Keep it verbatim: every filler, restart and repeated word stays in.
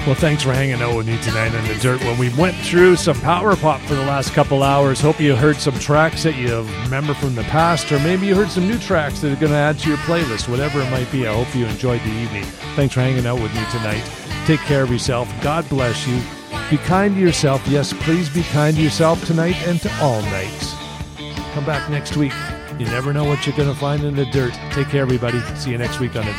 Well, thanks for hanging out with me tonight in the dirt when we went through some power pop for the last couple hours. Hope you heard some tracks that you remember from the past, or maybe you heard some new tracks that are going to add to your playlist, whatever it might be. I hope you enjoyed the evening. Thanks for hanging out with me tonight. Take care of yourself. God bless you. Be kind to yourself. Yes, please be kind to yourself tonight and to all nights. Come back next week. You never know what you're going to find in the dirt. Take care, everybody. See you next week on the dirt.